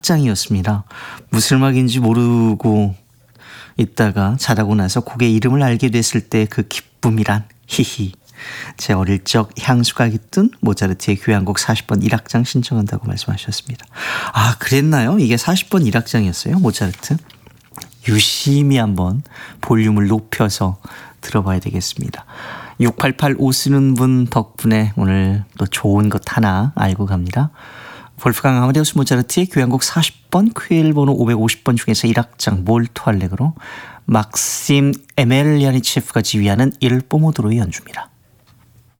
장이었습니다. 무슨 음악인지 모르고 있다가 자라고 나서 곡의 이름을 알게 됐을 때 그 기쁨이란 히히. 제 어릴 적 향수가 깃든 모차르트의 교향곡 40번 1악장 신청한다고 말씀하셨습니다. 아, 그랬나요? 이게 40번 1악장이었어요? 모차르트? 유심히 한번 볼륨을 높여서 들어봐야 되겠습니다. 6885 쓰는 분 덕분에 오늘 또 좋은 것 하나 알고 갑니다. 볼프강 아마데우스 모차르트의 교향곡 40번 퀘일 번호 550번 중에서 1악장 몰토 알레그로 막심 에멜리아니체프가 지휘하는 일 뽀모도로의 연주입니다.